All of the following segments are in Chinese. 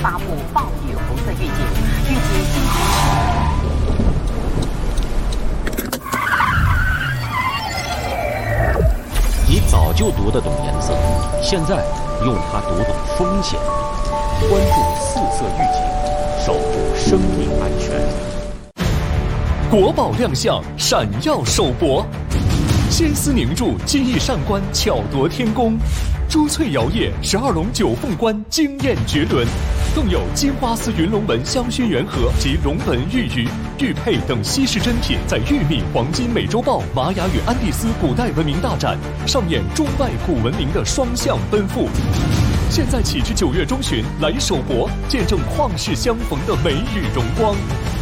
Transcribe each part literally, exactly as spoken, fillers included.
发布暴雨红色预警，预计今天你早就读得懂颜色，现在用它读懂风险。关注四色预警，守护生命安全。 国宝亮相，闪耀首博，仙丝凝铸，金翼上官，巧夺天工。珠翠摇曳，十二龙九凤冠惊艳绝伦，更有金花丝云龙纹香薰圆盒及龙纹玉鱼、玉佩等稀世珍品，在玉米、黄金、美洲豹、玛雅与安第斯古代文明大展上演中外古文明的双向奔赴。现在起至九月中旬，来首博，见证旷世相逢的美与荣光。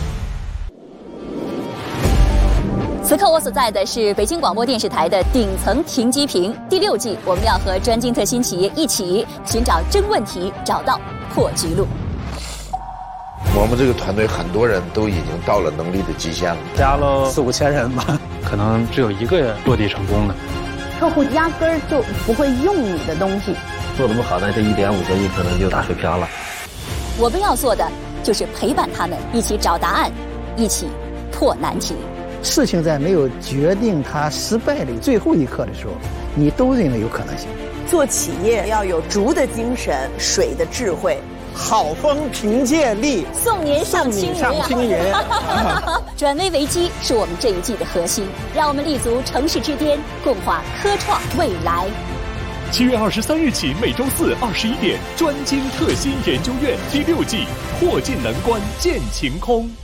此刻我所在的是北京广播电视台的顶层停机坪第六季，我们要和专精特新企业一起寻找真问题，找到破局路。 我们这个团队很多人都已经到了能力的极限了， 加了四五千人吧，可能只有一个落地成功的。 客户压根儿就不会用你的东西， 做得不好呢，这一点五个亿可能就打水漂了。 我们要做的就是陪伴他们一起找答案，一起破难题。 事情在没有决定它失败的最后一刻的时候，你都认为有可能性。 做企业要有竹的精神，水的智慧， 好风凭借力， 送您上青云、啊。 上青云转危为机是我们这一季的核心，让我们立足城市之巅，共话科创未来。 七月二十三日起，每周四二十一点，专精特新研究院第六季，破尽难关见晴空。